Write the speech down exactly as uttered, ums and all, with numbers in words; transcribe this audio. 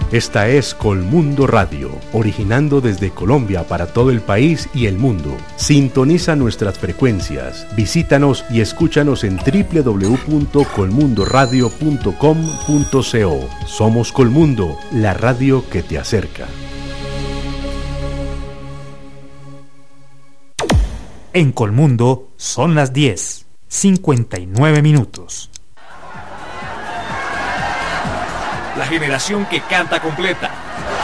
Esta es Colmundo Radio, originando desde Colombia para todo el país y el mundo. Sintoniza nuestras frecuencias, visítanos y escúchanos en doble u doble u doble u punto colmundo radio punto com punto co. Somos Colmundo, la radio que te acerca. En Colmundo son las diez, cincuenta y nueve minutos. La generación que canta completa.